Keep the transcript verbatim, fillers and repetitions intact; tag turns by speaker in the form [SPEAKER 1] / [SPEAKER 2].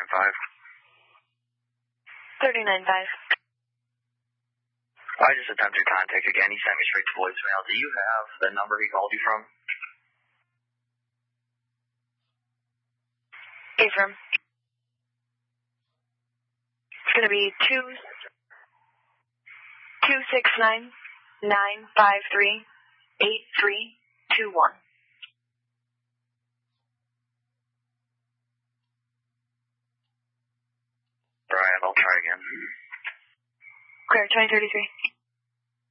[SPEAKER 1] five.
[SPEAKER 2] thirty-nine five.
[SPEAKER 1] I just attempted contact again. He sent me straight to voicemail. Do you have the number he called you from?
[SPEAKER 2] Affirm. It's going to be two two six nine nine five three eight three two one.
[SPEAKER 1] Brian, I'll try again.
[SPEAKER 2] Clear, twenty thirty-three.